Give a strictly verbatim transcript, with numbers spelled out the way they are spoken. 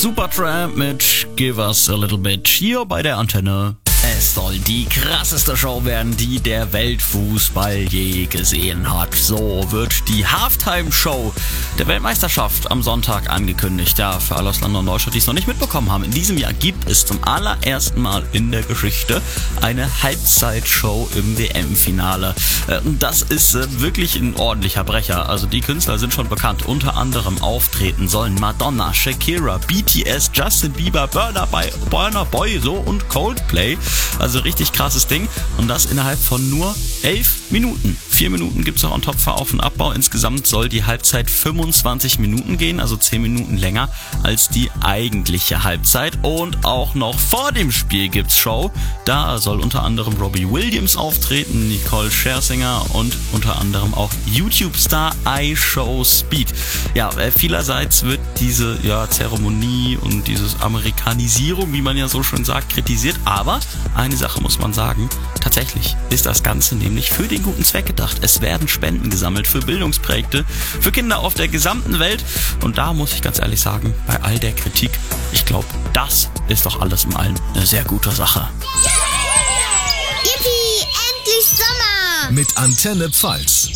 Supertramp mit Give Us a Little Bit hier bei der Antenne. Es soll die krasseste Show werden, die der Weltfußball je gesehen hat. So wird die Halftime-Show der Weltmeisterschaft am Sonntag angekündigt. Ja, für alle aus London und Deutschland, die es noch nicht mitbekommen haben. In diesem Jahr gibt es zum allerersten Mal in der Geschichte eine Halbzeitshow im W M-Finale. Und das ist wirklich ein ordentlicher Brecher. Also die Künstler sind schon bekannt. Unter anderem auftreten sollen Madonna, Shakira, B T S, Justin Bieber, Burna Boy, Burna Boy so und Coldplay. Also richtig krasses Ding. Und das innerhalb von nur elf Minuten. Vier Minuten gibt es noch on top für Auf- und Abbau. Insgesamt soll die Halbzeit fünfundzwanzig Minuten gehen, also zehn Minuten länger als die eigentliche Halbzeit. Und auch noch vor dem Spiel gibt's Show. Da soll unter anderem Robbie Williams auftreten, Nicole Scherzinger und unter anderem auch YouTube-Star iShowSpeed. Ja, vielerseits wird diese ja, Zeremonie und diese Amerikanisierung, wie man ja so schön sagt, kritisiert. Aber eine Sache muss man sagen, tatsächlich ist das Ganze nämlich für den guten Zweck gedacht. Es werden Spenden gesammelt für Bildungsprojekte, für Kinder auf der gesamten Welt. Und da muss ich ganz ehrlich sagen, bei all der Kritik, ich glaube, das ist doch alles in allem eine sehr gute Sache. Yippie, endlich Sommer! Mit Antenne Pfalz.